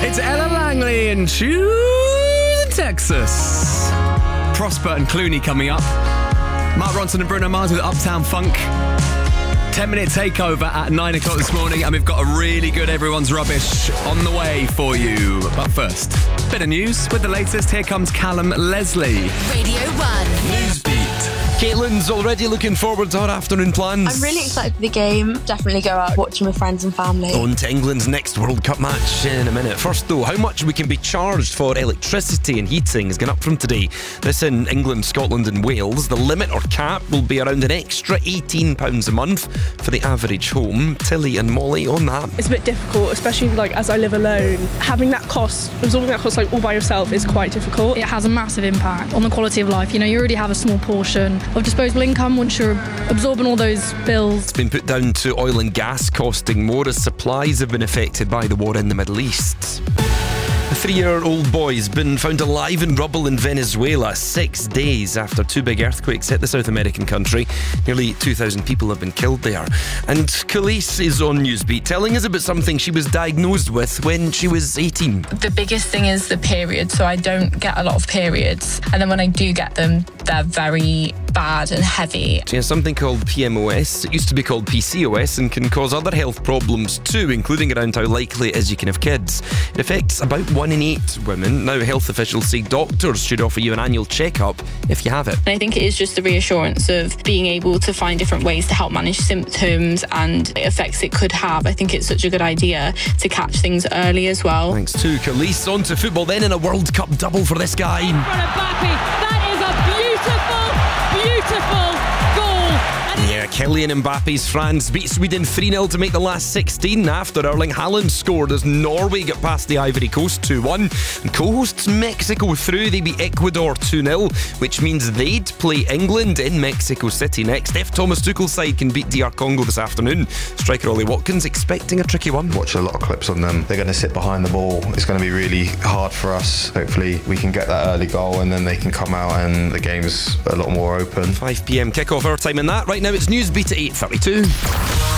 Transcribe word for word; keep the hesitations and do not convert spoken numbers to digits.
It's Ella Langley in Houston, Texas. Prosper and Clooney coming up. Mark Ronson and Bruno Mars with Uptown Funk. ten minute takeover at nine o'clock this morning, and we've got a really good Everyone's Rubbish on the way for you. But first, bit of news with the latest. Here comes Callum Leslie. Radio one. Newsbeat. Caitlin's already looking forward to her afternoon plans. I'm really excited for the game. Definitely go out watching with friends and family. On to England's next World Cup match in a minute. First though, how much we can be charged for electricity and heating is going up from today. This in England, Scotland and Wales. The limit or cap will be around an extra eighteen pounds a month for the average home. Tilly and Molly on that. It's a bit difficult, especially like as I live alone. Having that cost, absorbing that cost like all by yourself is quite difficult. It has a massive impact on the quality of life. You know, you already have a small portion of disposable income once you're absorbing all those bills. It's been put down to oil and gas costing more as supplies have been affected by the war in the Middle East. A three-year-old boy's been found alive in rubble in Venezuela six days after two big earthquakes hit the South American country. Nearly two thousand people have been killed there. And Khalees is on Newsbeat telling us about something she was diagnosed with when she was eighteen. The biggest thing is the period, so I don't get a lot of periods. And then when I do get them, they're very bad and heavy. She has something called P M O S. It used to be called P C O S and can cause other health problems too, including around how likely it is you can have kids. It affects about one in eight women. Now health officials say doctors should offer you an annual checkup if you have it. And I think it is just the reassurance of being able to find different ways to help manage symptoms and the effects it could have. I think it's such a good idea to catch things early as well. Thanks to Khalees. On to football then, in a World Cup double for this guy. In front of Mbappe. That is a beautiful, beautiful goal. Yeah, Kylian Mbappe's France beat Sweden three nil to make the last sixteen after Erling Haaland scored as Norway got past the Ivory Coast two one. And co-hosts Mexico through. They beat Ecuador two nil, which means they'd play England in Mexico City next. If Thomas Tuchel's side can beat D R Congo this afternoon, striker Ollie Watkins expecting a tricky one. Watch a lot of clips on them. They're going to sit behind the ball. It's going to be really hard for us. Hopefully we can get that early goal and then they can come out and the game's a lot more open. five p.m. kickoff our time in that. Right now it's Newsbeat at eight thirty-two.